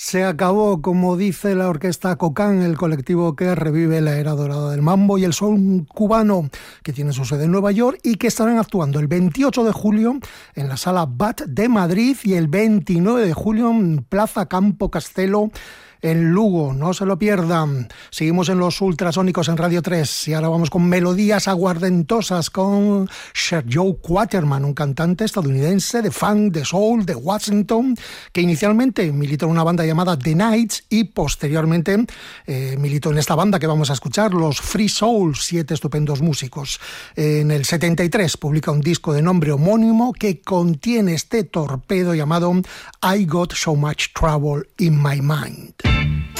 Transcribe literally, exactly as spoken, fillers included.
Se acabó, como dice la orquesta Cocán, el colectivo que revive la era dorada del mambo y el soul cubano, que tiene su sede en Nueva York y que estarán actuando el veintiocho de julio en la Sala B A T de Madrid y el veintinueve de julio en Plaza Campo Castelo en Lugo. No se lo pierdan. Seguimos en los ultrasónicos en Radio tres y ahora vamos con melodías aguardentosas con Sir Joe Quaterman, un cantante estadounidense de funk, de soul, de Washington, que inicialmente militó en una banda llamada The Knights y posteriormente eh, militó en esta banda que vamos a escuchar, los Free Soul, siete estupendos músicos. En el setenta y tres publica un disco de nombre homónimo que contiene este torpedo llamado I Got So Much Trouble in My Mind.